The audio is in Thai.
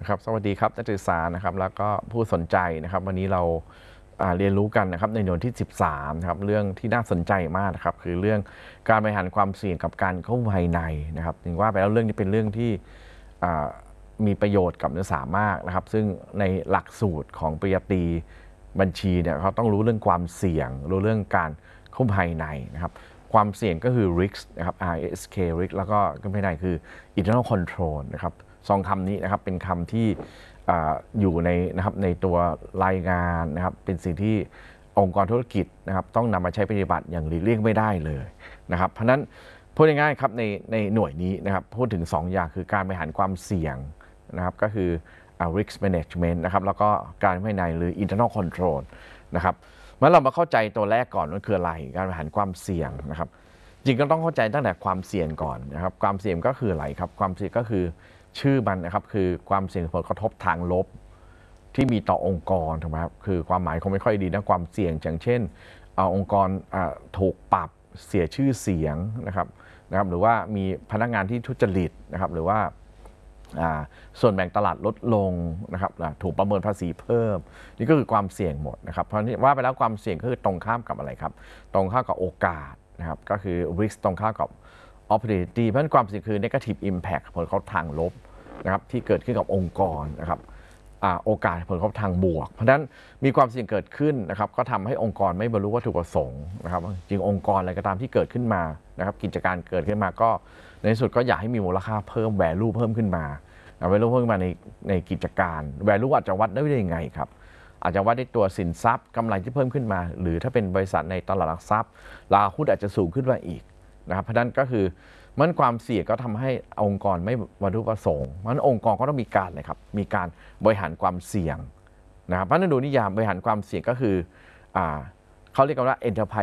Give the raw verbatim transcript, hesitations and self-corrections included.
นะครับสวัสดีครับนักศึกษานะครับแล้วก็ผู้สนใจนะครับวันนี้เราเรียนรู้กันนะครับในหน่วยที่สิบสามนะครับเรื่องที่น่าสนใจมากนะครับคือเรื่องการบริหารความเสี่ยงกับการเข้าภายในนะครับถึงว่าไปแล้วเรื่องนี้เป็นเรื่องที่มีประโยชน์กับนักศึกษามากนะครับซึ่งในหลักสูตรของปริญญาตรีบัญชีเนี่ยเขาต้องรู้เรื่องความเสี่ยงรู้เรื่องการเข้าภายในนะครับความเสี่ยงก็คือ risk นะครับ R I S K risk แล้วก็เข้าภายในคือ internal control นะครับสองคำนี้นะครับเป็นคำที่อยู่ในนะครับในตัวรายงานนะครับเป็นสิ่งที่องค์กรธุรกิจนะครับต้องนำมาใช้ปฏิบัติอย่างหลีกเลี่ยงไม่ได้เลยนะครับเพราะนั้นพูดง่ายๆครับในในหน่วยนี้นะครับพูดถึงสองอย่างคือการบริหารความเสี่ยงนะครับก็คือ risk management นะครับแล้วก็การภายในหรือ internal control นะครับเมื่อเรามาเข้าใจตัวแรกก่อนว่าคืออะไรการบริหารความเสี่ยงนะครับจริงก็ต้องเข้าใจตั้งแต่ความเสี่ยงก่อนนะครับความเสี่ยงก็คืออะไรครับความเสี่ยงก็คือชื่อมันนะครับคือความเสี่ยงผลกระทบทางลบที่มีต่อองค์กรถูกไหมครับคือความหมายคงไม่ค่อยดีนะความเสี่ยงอย่างเช่นเอาองค์กรถูกปรับเสียชื่อเสียงนะครับนะครับหรือว่ามีพนักงานที่ทุจริตนะครับหรือว่าส่วนแบ่งตลาดลดลงนะครับถูกประเมินภาษีเพิ่มนี่ก็คือความเสี่ยงหมดนะครับเพราะนี่ว่าไปแล้วความเสี่ยงก็คือตรงข้ามกับอะไรครับตรงข้ามกับโอกาสนะครับก็คือ risk ตรงข้ามกับ opportunity เพราะฉะนั้นความเสี่ยงคือ negative impact ผลกระทบทางลบนะครับที่เกิดขึ้นกับองค์กรนะครับโอกาสผลกระทบทางบวกเพราะฉะนั้นมีความเสี่ยงเกิดขึ้นนะครับก็ทำให้องค์กรไม่บรรลุวัตถุประสงค์นะครับจริงองค์กรอะไรก็ตามที่เกิดขึ้นมานะครับกิจการเกิดขึ้นมาก็ในที่สุดก็อยากให้มีมูลค่าเพิ่ม value เพิ่มขึ้นมาvalue เพิ่มขึ้นมาในในกิจการ value อาจจะวัดได้ยังไงครับอาจจะวัดได้ตัวสินทรัพย์กำไรที่เพิ่มขึ้นมาหรือถ้าเป็นบริษัทในตลาดหลักทรัพย์ราคาหุ้นอาจจะสูงขึ้นมาอีกนะครับเพราะนั้นก็คือมันความเสี่ยงก็ทำให้องค์กรไม่บรรลุประสงค์มันองค์กรก็ต้องมีการนะครับมีการบริหารความเสี่ยงนะครับเพราะนั้นดูนิยามบริหารความเสี่ยงก็คืออ่าเขาเรียกกันว่า enterprise